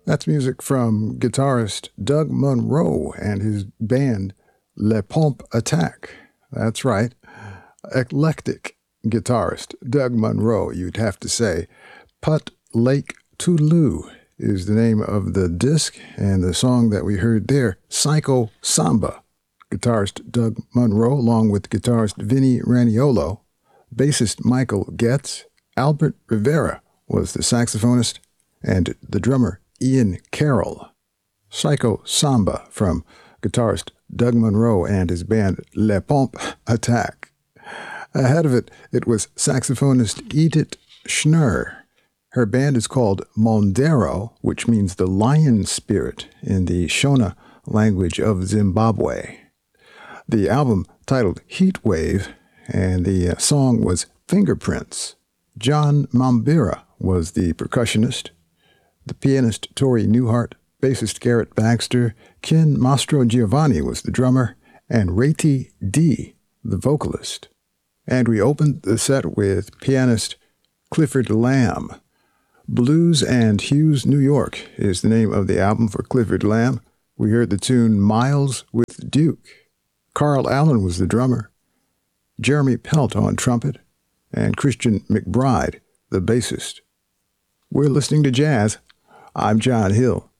That's music from guitarist Doug Monroe and his band Le Pompe Attack. That's right, eclectic guitarist Doug Monroe, you'd have to say. Putt Lake Toodaloo is the name of the disc, and the song that we heard there, Psycho Samba. Guitarist Doug Monroe, along with guitarist Vinnie Raniolo, bassist Michael Getz, Albert Rivera was the saxophonist, and the drummer Ian Carroll. Psycho Samba from guitarist Doug Monroe and his band Le Pompe Attack. Ahead of it, it was saxophonist Edith Schnurr. Her band is called Mondero, which means the lion spirit in the Shona language of Zimbabwe. The album titled Heat Wave, and the song was Fingerprints. John Mambira was the percussionist. The pianist Tori Newhart, bassist Garrett Baxter, Ken Mastrogiovanni was the drummer, and Rati D, the vocalist. And we opened the set with pianist Clifford Lamb. Blues and Hues, New York is the name of the album for Clifford Lamb. We heard the tune Miles with Duke. Carl Allen was the drummer, Jeremy Pelt on trumpet, and Christian McBride, the bassist. We're listening to jazz. I'm John Hill.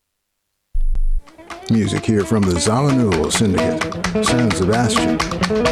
Music here from the Zawinul Syndicate, San Sebastian.